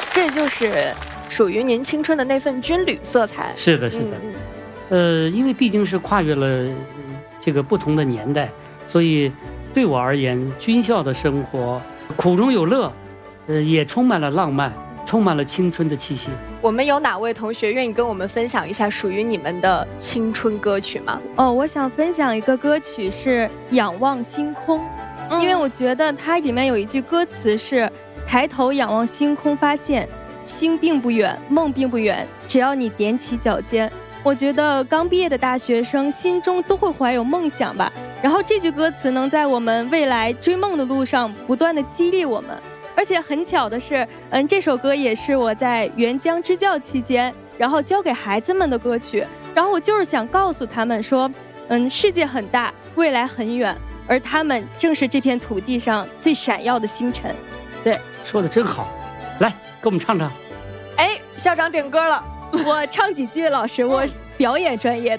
这就是属于您青春的那份军旅色彩。 是的，是的。因为毕竟是跨越了这个不同的年代，所以对我而言，军校的生活苦中有乐，也充满了浪漫，充满了青春的气息。 我们有哪位同学愿意跟我们分享一下属于你们的青春歌曲吗？ 我想分享一个歌曲是《仰望星空》，因为我觉得它里面有一句歌词是抬头仰望星空，发现星并不远，梦并不远，只要你踮起脚尖。我觉得刚毕业的大学生心中都会怀有梦想吧，然后这句歌词能在我们未来追梦的路上不断的激励我们。而且很巧的是，这首歌也是我在援疆支教期间然后教给孩子们的歌曲，然后我就是想告诉他们说，世界很大，未来很远，而他们正是这片土地上最闪耀的星辰。对， 说的真好，来给我们唱唱。 校长点歌了。 我唱几句，老师，我表演专业的。